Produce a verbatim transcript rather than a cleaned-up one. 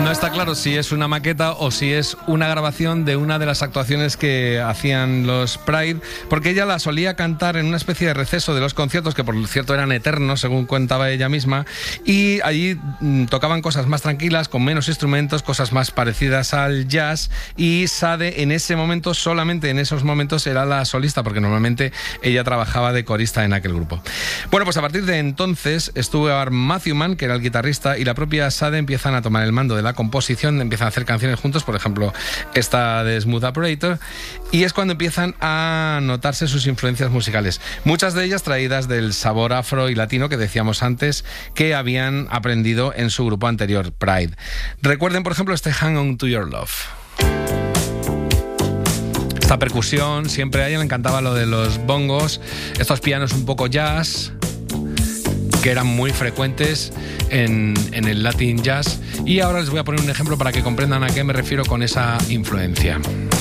No está claro si es una maqueta o si es una grabación de una de las actuaciones que hacían los Pride, porque ella la solía cantar en una especie de receso de los conciertos, que por cierto eran eternos, según contaba ella misma, y allí mmm, tocaban cosas más tranquilas, con menos instrumentos, cosas más parecidas al jazz, y Sade en ese momento, solamente en esos momentos, era la solista, porque normalmente ella trabajaba de corista en aquel grupo. Bueno, pues a partir de entonces estuvo Matthew Mann, que era el guitarrista, y la propia Sade empiezan a tomar el mando de la composición, empiezan a hacer canciones juntos, por ejemplo esta de Smooth Operator, y es cuando empiezan a notarse sus influencias musicales, muchas de ellas traídas del sabor afro y latino que decíamos antes que habían aprendido en su grupo anterior, Pride. Recuerden, por ejemplo, este Hang On To Your Love. Esta percusión, siempre a ella le encantaba lo de los bongos, estos pianos un poco jazz, que eran muy frecuentes en, en el Latin Jazz. Y ahora les voy a poner un ejemplo para que comprendan a qué me refiero con esa influencia.